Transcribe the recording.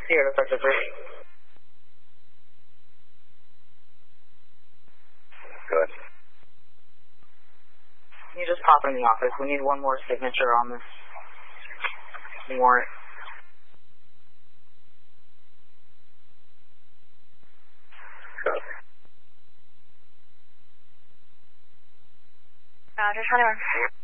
Sierra Sector 3. Good. You just pop in the office. We need one more signature on this warrant. Good. Roger, 21.